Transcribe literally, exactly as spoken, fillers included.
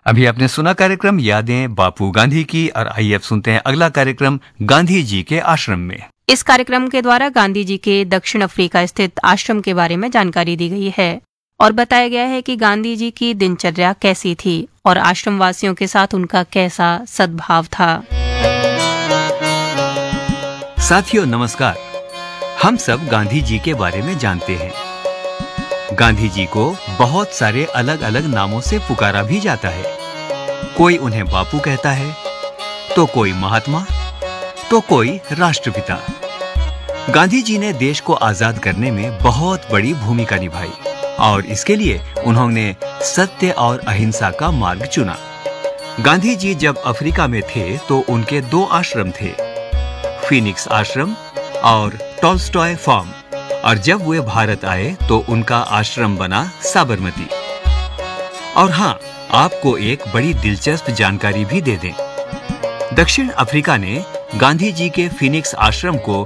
अभी आपने सुना कार्यक्रम यादें बापू गांधी की। और आइए अब सुनते हैं अगला कार्यक्रम गांधी जी के आश्रम में। इस कार्यक्रम के द्वारा गांधी जी के दक्षिण अफ्रीका स्थित आश्रम के बारे में जानकारी दी गई है और बताया गया है कि गांधी जी की दिनचर्या कैसी थी और आश्रम वासियों के साथ उनका कैसा सद्भाव था। साथियों नमस्कार। हम सब गांधी जी के बारे में जानते हैं। गांधी जी को बहुत सारे अलग अलग नामों से पुकारा भी जाता है। कोई उन्हें बापू कहता है, तो कोई महात्मा, तो कोई राष्ट्रपिता। गांधी जी ने देश को आजाद करने में बहुत बड़ी भूमिका निभाई और इसके लिए उन्होंने सत्य और अहिंसा का मार्ग चुना। गांधी जी जब अफ्रीका में थे तो उनके दो आश्रम थे, फीनिक्स आश्रम और टॉल्स्टॉय फार्म। और जब वे भारत आए तो उनका आश्रम बना साबरमती। और हाँ, आपको एक बड़ी दिलचस्प जानकारी भी दे दें। दक्षिण अफ्रीका ने गांधी जी के फीनिक्स आश्रम को